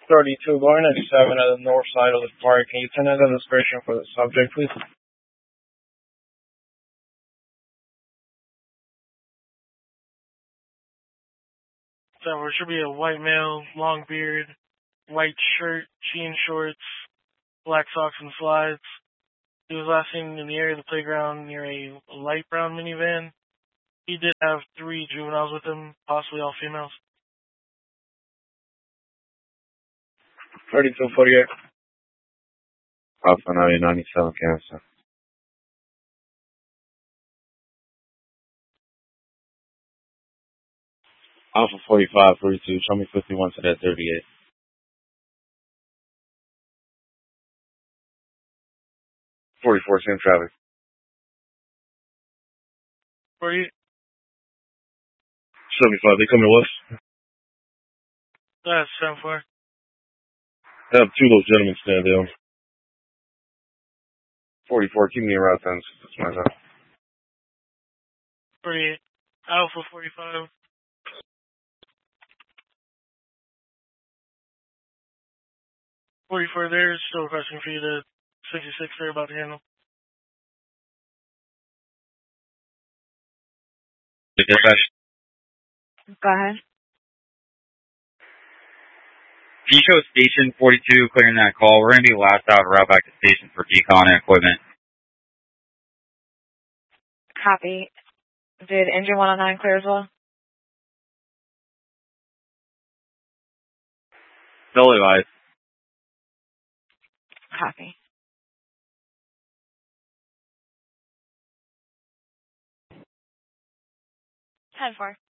32, going at 7 at the north side of the park. Can you turn in the description for the subject, please? So there should be a white male, long beard, white shirt, jean shorts, black socks and slides. He was last seen in the area of the playground near a light brown minivan. He did have 3 juveniles with him, possibly all females. 3248. Alpha 97 Cancer. Alpha 45, 42, show me 51 to that 38. 44, same traffic. 48. 75, they coming west. That's 7-4. Have 2 of those gentlemen stand down. 44, keep me around 10. That's my time. 48. Alpha 45. 44 there, still requesting for you to 66 there about to handle. Go ahead. Can you show Station 42 clearing that call? We're going to be last out route back to station for decon and equipment. Copy. Did engine 109 clear as well? Still advised. Copy. 10-4.